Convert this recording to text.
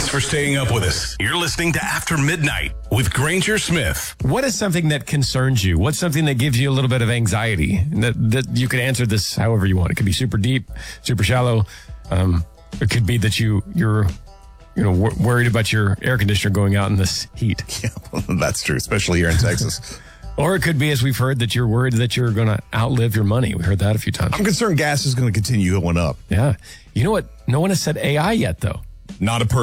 Thanks for staying up with us. You're listening to After Midnight with Granger Smith. What is something that concerns you? What's something that gives you a little bit of anxiety? That you could answer this however you want. It could be super deep, super shallow. It could be that you're worried about your air conditioner going out in this heat. Yeah, well, that's true, especially here in Texas. Or it could be, as we've heard, that you're worried that you're going to outlive your money. We heard that a few times. I'm concerned gas is going to continue going up. Yeah. You know what? No one has said AI yet, though. Not a person.